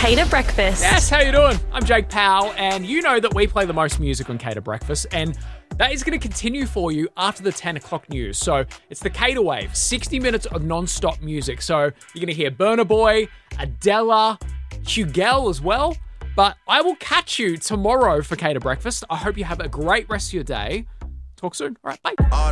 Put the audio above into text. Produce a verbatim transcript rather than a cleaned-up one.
Cater Breakfast. Yes, how you doing? I'm Jake Powell, and you know that we play the most music on Cater Breakfast, and that is going to continue for you after the ten o'clock news. So it's the Cater Wave, sixty minutes of non-stop music. So you're going to hear Burna Boy, Adela, Hugel as well. But I will catch you tomorrow for Cater Breakfast. I hope you have a great rest of your day. Talk soon. All right, bye.